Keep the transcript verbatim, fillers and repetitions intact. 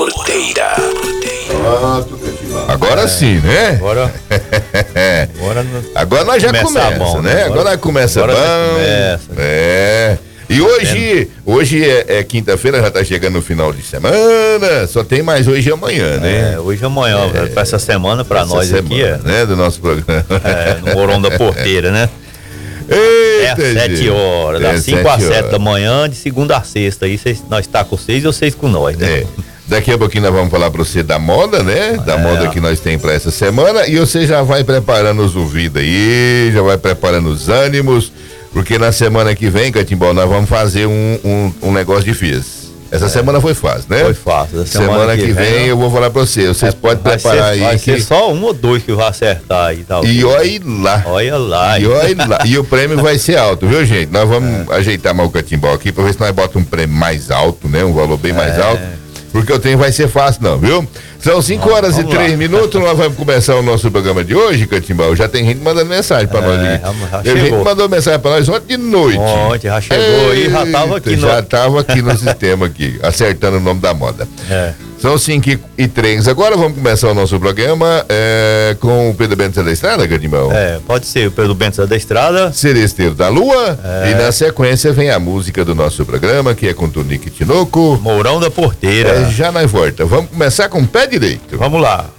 Porteira. Agora é. sim, né? Agora, agora, agora nós já começa, bom, né? Agora, agora começa agora bom. Começa. É. E hoje, hoje é, é quinta-feira, já tá chegando no final de semana, só tem mais hoje e amanhã, né? É, hoje e amanhã, é, pra essa semana, pra nós semana, aqui, é, né? Do nosso programa. É, no Morão da Porteira, né? Eita, é às sete horas, das cinco às sete da manhã, de segunda a sexta, aí cês, nós tá com vocês e vocês com nós, né? É. Daqui a pouquinho nós vamos falar pra você da moda, né? Da é. moda que nós tem pra essa semana, e você já vai preparando os ouvidos aí, já vai preparando os ânimos, porque na semana que vem, Catimbó, nós vamos fazer um, um, um negócio difícil. Essa é. semana foi fácil, né? Foi fácil. Semana, semana que, que vem, vem eu vou falar pra você. Vocês é, podem preparar ser, aí. Vai que... ser só um ou dois que vai acertar aí, tal. E olha lá. Olha lá. E olha lá. E o prêmio vai ser alto, viu, gente? Nós vamos é. ajeitar mais o Catimbó aqui pra ver se nós botamos um prêmio mais alto, né? Um valor bem é. mais alto. Porque o trem vai ser fácil, não, viu? São cinco horas vamos e três minutos, nós vamos começar o nosso programa de hoje, Catimbau. Já tem gente mandando mensagem pra é, nós aqui. Tem gente que mandou mensagem pra nós ontem de noite. Ontem, já chegou aí, já tava aqui. Já no... tava aqui no sistema aqui, acertando o nome da moda. É. São cinco e três. Agora vamos começar o nosso programa é, com o Pedro Bento da Estrada, Catimbau? É, pode ser o Pedro Bento da Estrada. Seresteiro da Lua. É. E na sequência vem a música do nosso programa, que é com Tonique Tinoco. Mourão da Porteira. É, já na volta. Vamos começar com o pé direito. Vamos lá.